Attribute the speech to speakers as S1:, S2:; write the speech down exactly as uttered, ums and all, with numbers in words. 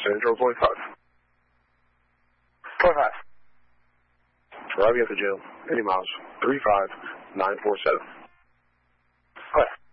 S1: San Andreas twenty-five.
S2: twenty-five.
S1: Arriving at the jail. Any miles. three five nine four seven.
S2: Okay.